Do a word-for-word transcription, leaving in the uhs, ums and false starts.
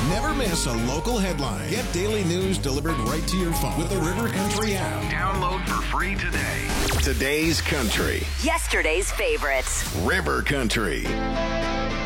Never miss a local headline. Get daily news delivered right to your phone with the River Country app. Download for free today. Today's country. Yesterday's favorites. River Country.